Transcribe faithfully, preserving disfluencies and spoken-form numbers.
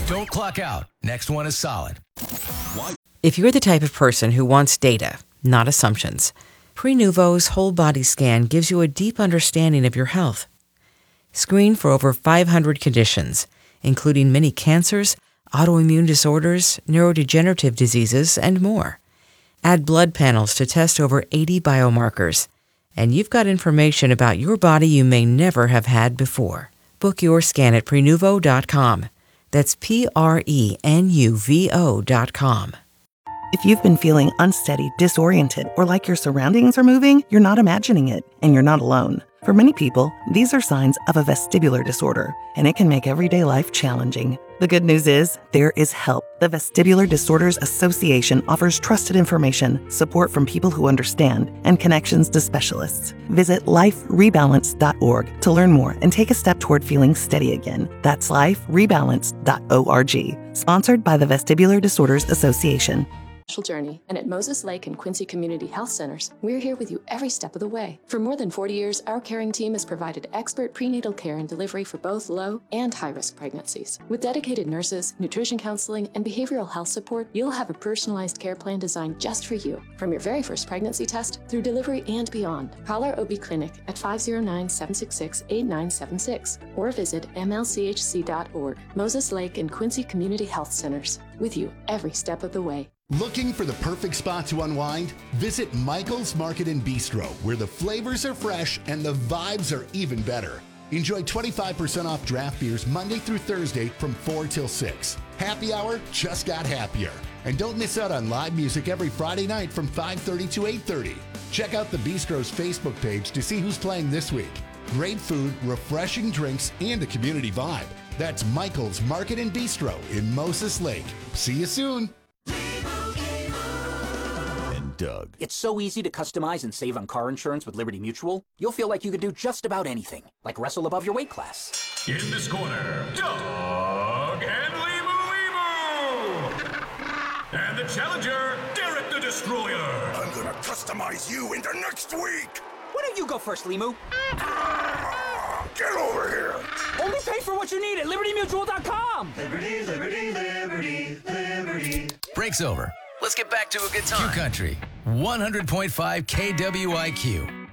Don't clock out. Next one is solid. If you're the type of person who wants data, not assumptions, Prenuvo's whole body scan gives you a deep understanding of your health. Screen for over five hundred conditions, including many cancers, autoimmune disorders, neurodegenerative diseases, and more. Add blood panels to test over eighty biomarkers, and you've got information about your body you may never have had before. Book your scan at Prenuvo dot com. That's P R E N U V O dot com. If you've been feeling unsteady, disoriented, or like your surroundings are moving, you're not imagining it, and you're not alone. For many people, these are signs of a vestibular disorder, and it can make everyday life challenging. The good news is, there is help. The Vestibular Disorders Association offers trusted information, support from people who understand, and connections to specialists. Visit life rebalance dot org to learn more and take a step toward feeling steady again. That's life rebalance dot org. Sponsored by the Vestibular Disorders Association. Journey, and at Moses Lake and Quincy Community Health Centers, we're here with you every step of the way. For more than forty years, our caring team has provided expert prenatal care and delivery for both low and high-risk pregnancies. With dedicated nurses, nutrition counseling, and behavioral health support, you'll have a personalized care plan designed just for you, from your very first pregnancy test through delivery and beyond. Call our O B clinic at five oh nine, seven six six, eight nine seven six or visit M L C H C dot org. Moses Lake and Quincy Community Health Centers, with you every step of the way. Looking for the perfect spot to unwind? Visit Michael's Market and Bistro, where the flavors are fresh and the vibes are even better. Enjoy twenty-five percent off draft beers Monday through Thursday from four till six. Happy hour just got happier. And don't miss out on live music every Friday night from five thirty to eight thirty. Check out the Bistro's Facebook page to see who's playing this week. Great food, refreshing drinks, and a community vibe. That's Michael's Market and Bistro in Moses Lake. See you soon. Doug. It's so easy to customize and save on car insurance with Liberty Mutual. You'll feel like you could do just about anything, like wrestle above your weight class. In this corner, Doug and Limu Limu! And the challenger, Derek the Destroyer! I'm gonna customize you into next week! Why don't you go first, Limu? Ah, get over here! Only pay for what you need at Liberty Mutual dot com! Liberty, Liberty, Liberty, Liberty. Break's over. Let's get back to a good time. Q Country, one hundred point five K W I Q.